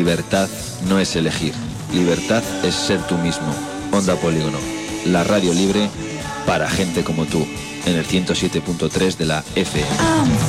Libertad no es elegir. Libertad es ser tú mismo. Onda Polígono, la radio libre para gente como tú, en el 107.3 de la FM.